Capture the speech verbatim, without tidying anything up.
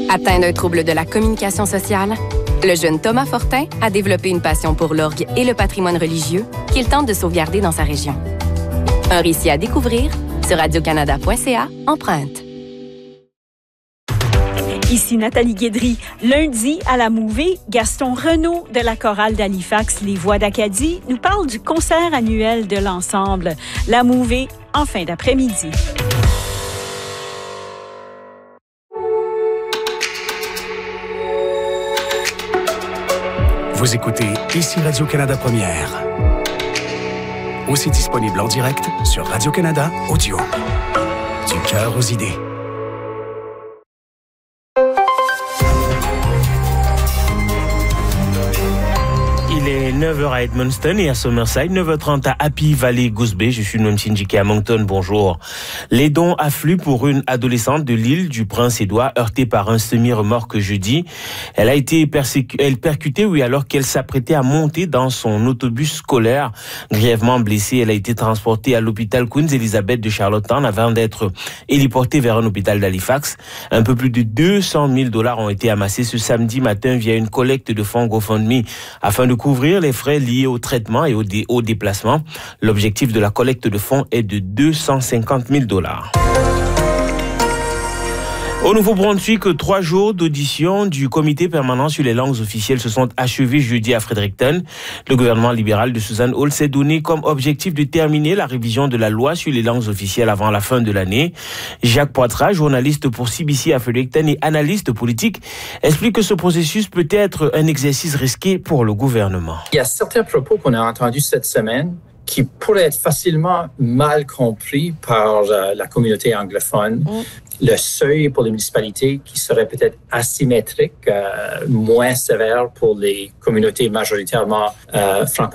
Atteint d'un trouble de la communication sociale, le jeune Thomas Fortin a développé une passion pour l'orgue et le patrimoine religieux qu'il tente de sauvegarder dans sa région. Un récit à découvrir sur radio canada point c a, empreinte. Ici Nathalie Guédry. Lundi, à la Mouvée, Gaston Renaud de la chorale d'Halifax Les Voix d'Acadie nous parle du concert annuel de l'ensemble. La Mouvée, en fin d'après-midi. Vous écoutez Ici Radio-Canada Première. Aussi disponible en direct sur Radio-Canada Audio. Du cœur aux idées. Il est neuf heures à Edmundston et à Summerside, neuf heures trente à Happy Valley, Goose Bay. Je suis Noam Shinjiki à Moncton, bonjour. Les dons affluent pour une adolescente de l'île du Prince-Édouard heurtée par un semi-remorque jeudi. Elle a été persécu- elle percutée, oui, alors qu'elle s'apprêtait à monter dans son autobus scolaire. Grièvement blessée, elle a été transportée à l'hôpital Queen Elizabeth de Charlottetown avant d'être héliportée vers un hôpital d'Halifax. Un peu plus de deux cent mille dollars ont été amassés ce samedi matin via une collecte de fonds GoFundMe afin de couvrir les frais liés au traitement et au, dé- au déplacement. L'objectif de la collecte de fonds est de deux cent cinquante mille dollars. Au Nouveau-Brunswick, trois jours d'audition du comité permanent sur les langues officielles se sont achevés jeudi à Fredericton. Le gouvernement libéral de Suzanne Hall s'est donné comme objectif de terminer la révision de la loi sur les langues officielles avant la fin de l'année. Jacques Poitras, journaliste pour C B C à Fredericton et analyste politique, explique que ce processus peut être un exercice risqué pour le gouvernement. Il y a certains propos qu'on a entendus cette semaine qui pourraient être facilement mal compris par euh, la communauté anglophone. Mm. Le seuil pour les municipalités qui serait peut-être asymétrique, euh, moins sévère pour les communautés majoritairement euh, francophones.